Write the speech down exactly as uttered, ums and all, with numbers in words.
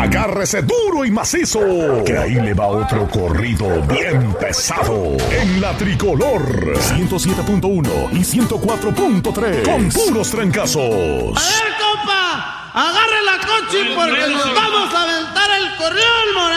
Agárrese duro y macizo, que ahí le va otro corrido bien pesado. En la Tricolor ciento siete punto uno y ciento cuatro punto tres, con puros trancazos. A ver, compa, agarre la coche porque nos vamos a aventar el corrión,